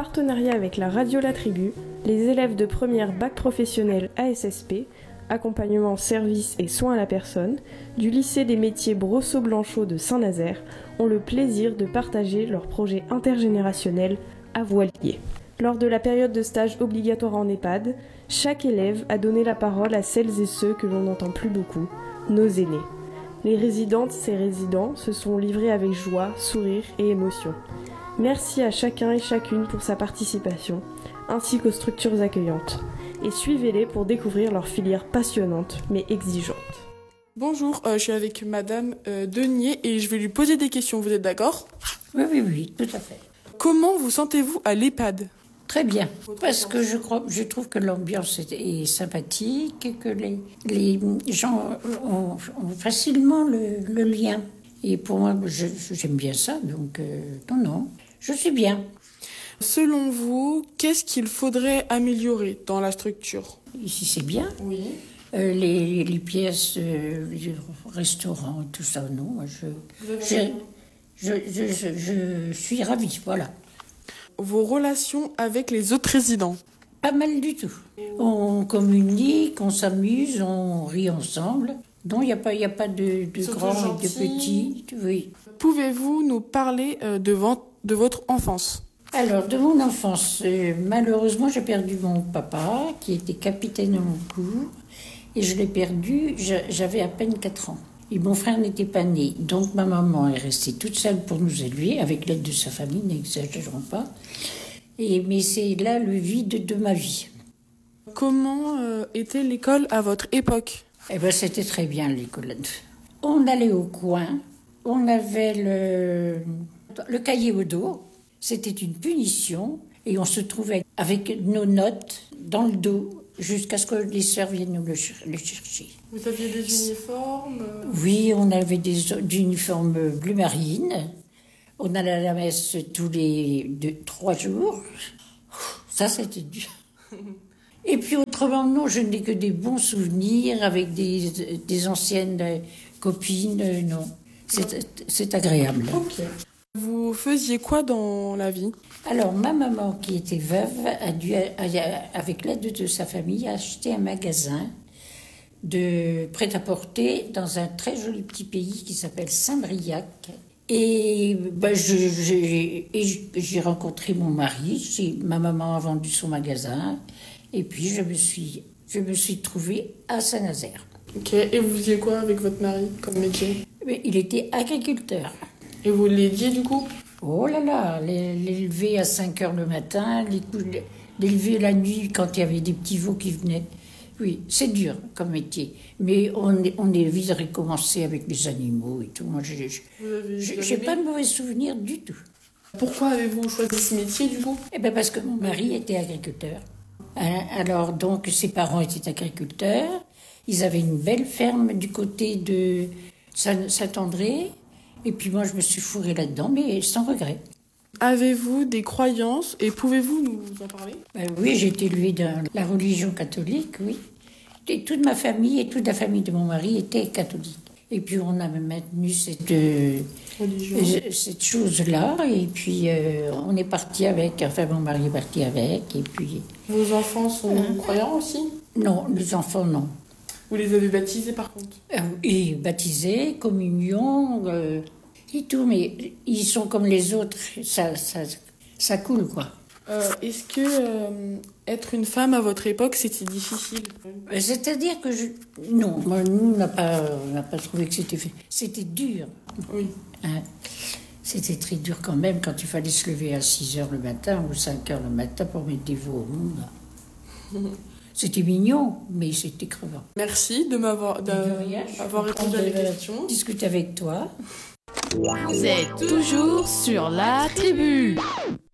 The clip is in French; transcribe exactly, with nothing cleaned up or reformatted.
partenariat avec la radio La Tribu, les élèves de première bac professionnel A S S P, accompagnement, service et soins à la personne, du lycée des métiers Brosseau-Blanchot de Saint-Nazaire ont le plaisir de partager leur projet intergénérationnel à Voilier. Lors de la période de stage obligatoire en EHPAD, chaque élève a donné la parole à celles et ceux que l'on n'entend plus beaucoup, nos aînés. Les résidentes et résidents se sont livrés avec joie, sourire et émotion. Merci à chacun et chacune pour sa participation, ainsi qu'aux structures accueillantes. Et suivez-les pour découvrir leur filière passionnante mais exigeante. Bonjour, euh, je suis avec Madame euh, Denier et je vais lui poser des questions. Vous êtes d'accord ? Oui, oui, oui, tout à fait. Comment vous sentez-vous à l'EHPAD ? Très bien, parce que je, crois, je trouve que l'ambiance est, est sympathique, que les, les gens ont, ont facilement le, le lien. Et pour moi, je, j'aime bien ça, donc euh, non, non, je suis bien. Selon vous, qu'est-ce qu'il faudrait améliorer dans la structure ? Ici, c'est bien. Oui. Euh, les, les pièces, euh, les restaurants, tout ça, non, moi, je, je, je, je, je, je suis ravie, voilà. Vos relations avec les autres résidents ? Pas mal du tout. On communique, on s'amuse, on rit ensemble. Non, il n'y a pas, y a pas de, de grands et de petits. Oui. Pouvez-vous nous parler euh, de, vo- de votre enfance ? Alors, de mon enfance, euh, malheureusement, j'ai perdu mon papa, qui était capitaine à mon cours. Et je l'ai perdu, j'avais à peine quatre ans. Et mon frère n'était pas né. Donc ma maman est restée toute seule pour nous élever, avec l'aide de sa famille, n'exagérons pas. Et, mais c'est là le vide de ma vie. Comment euh, était l'école à votre époque ? Eh bien, c'était très bien l'école. On allait au coin, on avait le, le cahier au dos, c'était une punition, et on se trouvait avec nos notes dans le dos, jusqu'à ce que les sœurs viennent nous le, le chercher. Vous aviez des uniformes ? Oui, on avait des, des uniformes bleu marine. On allait à la messe tous les deux, trois jours. Ça, c'était dur. Et puis autrement, non, je n'ai que des bons souvenirs avec des, des anciennes copines. Non, c'est, c'est agréable. Ok. Vous faisiez quoi dans la vie ? Alors, ma maman, qui était veuve, a dû, avec l'aide de sa famille, acheter un magasin de prêt-à-porter dans un très joli petit pays qui s'appelle Saint-Briac. Et ben, je, je, et j'ai rencontré mon mari, ma maman a vendu son magasin, et puis je me suis, je me suis trouvée à Saint-Nazaire. Ok, et vous faisiez quoi avec votre mari comme métier ? Il était agriculteur. Et vous l'aidiez du coup ? Oh là là, l'élever à cinq heures le matin, l'élever la nuit quand il y avait des petits veaux qui venaient. Oui, c'est dur comme métier. Mais on est, on est vite recommencé avec les animaux et tout. Moi, je n'ai pas de mauvais souvenirs du tout. Pourquoi avez-vous choisi ce métier du coup ? Eh bien, parce que mon mari était agriculteur. Alors, donc, ses parents étaient agriculteurs. Ils avaient une belle ferme du côté de Saint-André. Et puis moi, je me suis fourrée là-dedans, mais sans regret. Avez-vous des croyances et pouvez-vous nous en parler ? Ben oui, j'ai été élevée dans la religion catholique, oui. Et toute ma famille et toute la famille de mon mari était catholique. Et puis on a maintenu cette, euh, cette chose-là. Et puis euh, on est parti avec, enfin mon mari est parti avec. Et puis... Vos enfants sont euh, croyants aussi ? Non, les enfants, non. Vous les avez baptisés par contre ? Et baptisés, communion, euh, et tout, mais ils sont comme les autres, ça, ça, ça coule quoi. Euh, est-ce que euh, être une femme à votre époque, c'était difficile ? C'est-à-dire que je... Non, moi, nous, on n'a pas, on n'a pas trouvé que c'était fait. C'était dur. Oui. Hein? C'était très dur quand même quand il fallait se lever à six heures le matin ou cinq heures le matin pour mettre des veaux au monde. C'était mignon, mais c'était crevant. Merci de m'avoir, d'avoir répondu à mes questions. Discuter avec toi. Vous êtes toujours sur La Tribu.